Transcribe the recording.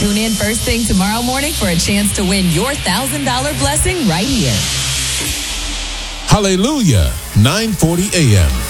Tune in first thing tomorrow morning for a chance to win your $1,000 blessing right here. Hallelujah, 9:40 a.m.